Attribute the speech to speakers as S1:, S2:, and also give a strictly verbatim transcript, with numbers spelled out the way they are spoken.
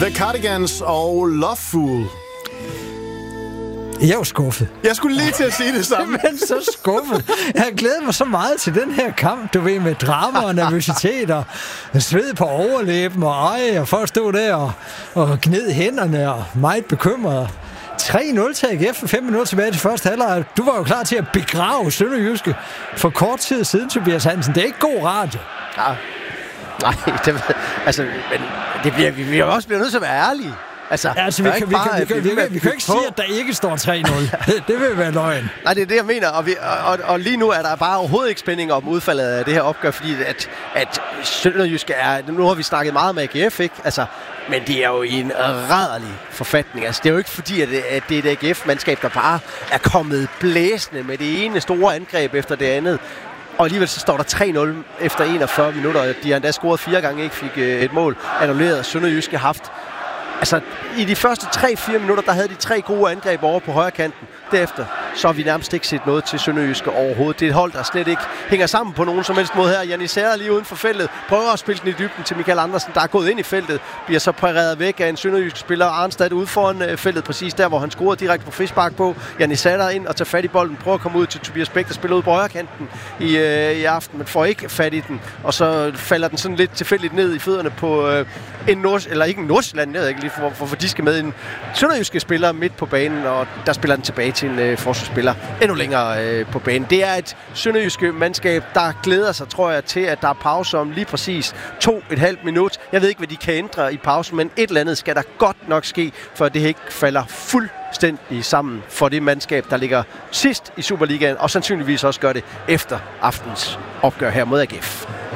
S1: The Cardigans og Loveful.
S2: Jeg er jo skuffet.
S1: Jeg skulle lige til at sige det samme.
S2: Men så skuffet. Jeg har glædet mig så meget til den her kamp, du ved, med drama og nervøsitet og sved på overlæben og øje, og folk stod der og, og gned hænderne og meget bekymret. tre nul til A G F for fem minutter tilbage til første halvleg. Du var jo klar til at begrave Sønderjyske for kort tid siden, Tobias Hansen. Det er ikke god radio.
S3: Ja. Nej, det, altså, men det bliver, vi, vi er også bliver nødt til at være ærlige. Altså,
S2: ja, altså vi, kan, vi, kan, vi, kan, vi, kan, vi kan ikke sige, at der ikke står tre nul. det, det vil være løgn.
S3: Nej, det er det, jeg mener. Og, vi, og, og lige nu er der bare overhovedet ikke spænding om udfaldet af det her opgør, fordi at, at Sønderjyske er... Nu har vi snakket meget med A G F, ikke? Altså, men det er jo i en rædderlig forfatning. Altså, det er jo ikke fordi, at det, at det er et A G F-mandskab, der bare er kommet blæsende med det ene store angreb efter det andet. Og alligevel så står der tre nul efter enogfyrre minutter. De har endda scoret fire gange, ikke fik et mål annulleret. Sønderjyske haft... Altså, i de første tre fire minutter, der havde de tre gode angreb over på højre kanten. Derefter, så har vi nærmest ikke set noget til Sønderjyske overhovedet. Det er et hold, der slet ikke hænger sammen på nogen som helst måde her. Janni Serra lige uden for feltet, prøver at spille den i dybden til Michael Andersen, der er gået ind i feltet. Bliver så pareret væk af en Sønderjyske spiller, Arnstad ude foran feltet, præcis der, hvor han scorede direkte på frispark på. Janni Serra ind og tager fat i bolden, prøver at komme ud til Tobias Bæk, der spiller ud på højre kanten i, øh, i aften, men får ikke fat i den. Og så falder den sådan lidt tilfældigt ned i fødderne på øh, en Nord, eller ikke en Nordsjælland, jeg ved ikke lige, for, for, for de skal med en Sønderjyske spiller midt på banen, og der spiller den tilbage til en øh, forsvarsspiller endnu længere øh, på banen. Det er et Sønderjyske mandskab, der glæder sig, tror jeg, til, at der er pause om lige præcis to et halvt minut. Jeg ved ikke, hvad de kan ændre i pausen, men et eller andet skal der godt nok ske, for det ikke falder fuldstændig sammen for det mandskab, der ligger sidst i Superligaen, og sandsynligvis også gør det efter aftens opgør her mod A G F.